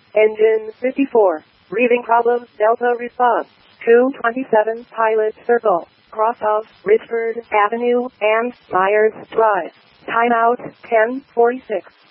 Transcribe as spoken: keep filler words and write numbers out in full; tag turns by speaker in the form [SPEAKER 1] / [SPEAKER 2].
[SPEAKER 1] Engine fifty-four. Breathing problems. Delta response. two twenty-seven Pilot Circle. Cross of Richford Avenue and Myers Drive. Timeout ten forty-six.